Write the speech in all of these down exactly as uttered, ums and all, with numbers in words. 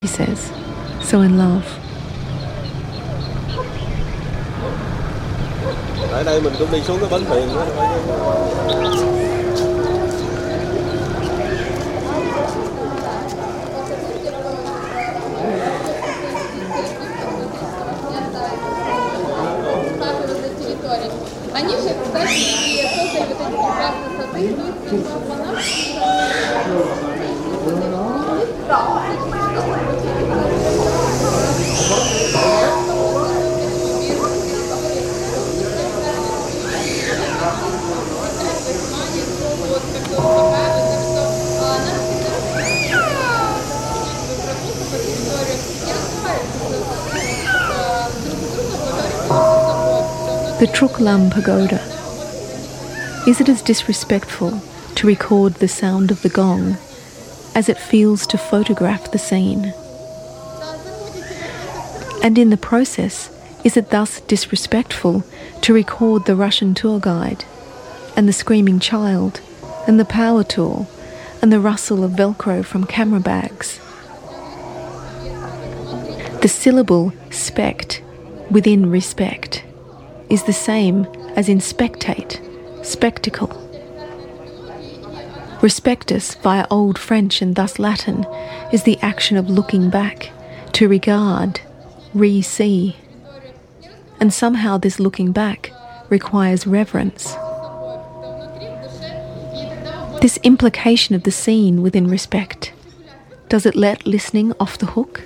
he says, so in love. Ở đây mình cũng đi xuống cái bến thuyền đó. Они же, кстати, и создали вот эти прекрасные сады, The Truk Lam Pagoda. Is it as disrespectful to record the sound of the gong as it feels to photograph the scene? And in the process, is it thus disrespectful to record the Russian tour guide and the screaming child and the power tool and the rustle of Velcro from camera bags? The syllable spect within respect is the same as in spectate, spectacle. Respectus via Old French and thus Latin is the action of looking back, to regard, re-see. And somehow this looking back requires reverence. This implication of the scene within respect, does it let listening off the hook?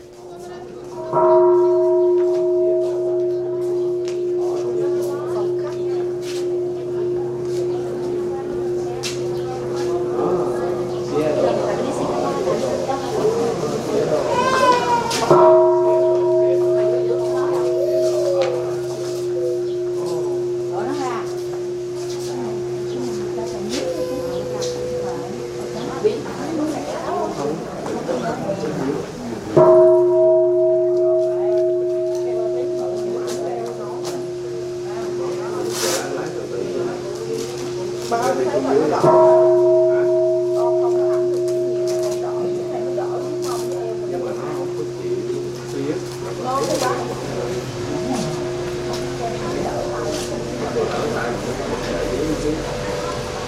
Nó